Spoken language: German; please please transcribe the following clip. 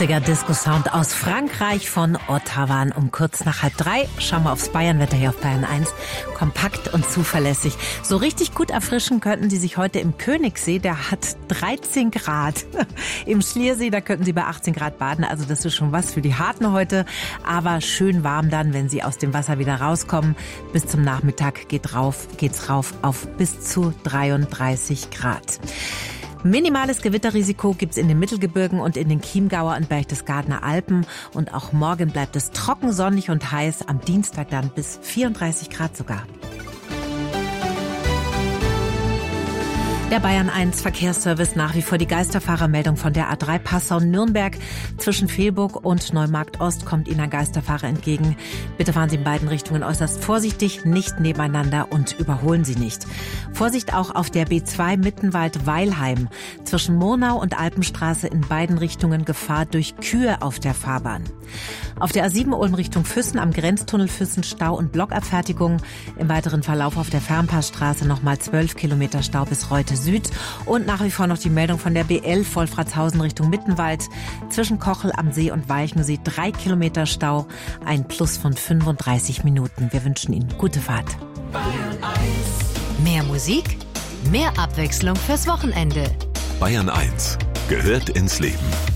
Lustiger Disco-Sound aus Frankreich von Ottawa. Um kurz nach 2:30 schauen wir aufs Bayernwetter hier auf Bayern 1. Kompakt und zuverlässig. So richtig gut erfrischen könnten Sie sich heute im Königssee. Der hat 13 Grad. Im Schliersee, da könnten Sie bei 18 Grad baden. Also das ist schon was für die Harten heute. Aber schön warm dann, wenn Sie aus dem Wasser wieder rauskommen. Bis zum Nachmittag geht's rauf auf bis zu 33 Grad. Minimales Gewitterrisiko gibt's in den Mittelgebirgen und in den Chiemgauer und Berchtesgadener Alpen. Und auch morgen bleibt es trocken, sonnig und heiß. Am Dienstag dann bis 34 Grad sogar. Der Bayern 1 Verkehrsservice nach wie vor die Geisterfahrermeldung von der A3 Passau-Nürnberg. Zwischen Fehlburg und Neumarkt-Ost kommt Ihnen ein Geisterfahrer entgegen. Bitte fahren Sie in beiden Richtungen äußerst vorsichtig, nicht nebeneinander und überholen Sie nicht. Vorsicht auch auf der B2 Mittenwald-Weilheim. Zwischen Murnau und Alpenstraße in beiden Richtungen Gefahr durch Kühe auf der Fahrbahn. Auf der A7 Ulm Richtung Füssen am Grenztunnel Füssen Stau und Blockabfertigung. Im weiteren Verlauf auf der Fernpassstraße nochmal 12 Kilometer Stau bis Reute Süd. Und nach wie vor noch die Meldung von der B11 Wolfratshausen Richtung Mittenwald. Zwischen Kochel am See und Weichensee 3 Kilometer Stau. Ein Plus von 35 Minuten. Wir wünschen Ihnen gute Fahrt. Bayern 1. Mehr Musik, mehr Abwechslung fürs Wochenende. Bayern 1 gehört ins Leben.